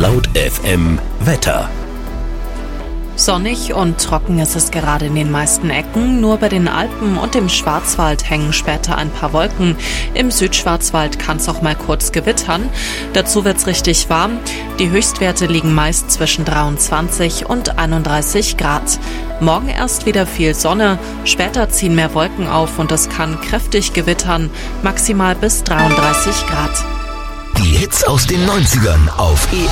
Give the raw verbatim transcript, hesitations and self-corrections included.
Laut F M Wetter. Sonnig und trocken ist es gerade in den meisten Ecken. Nur bei den Alpen und im Schwarzwald hängen später ein paar Wolken. Im Südschwarzwald kann es auch mal kurz gewittern. Dazu wird's richtig warm. Die Höchstwerte liegen meist zwischen dreiundzwanzig und einunddreißig Grad. Morgen erst wieder viel Sonne. Später ziehen mehr Wolken auf und es kann kräftig gewittern. Maximal bis dreiunddreißig Grad. Die Hits aus den neunzigern auf E